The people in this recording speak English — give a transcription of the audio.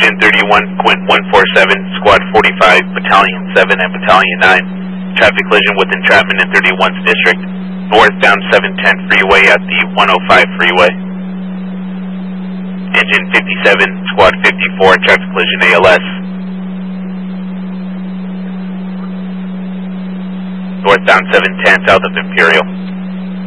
Engine 31.147, Squad 45, Battalion 7 and Battalion 9. Traffic collision with entrapment in 31st District. Northbound 710 freeway at the 105 freeway. Engine 57, Squad 54, traffic collision ALS. Northbound 710 south of Imperial.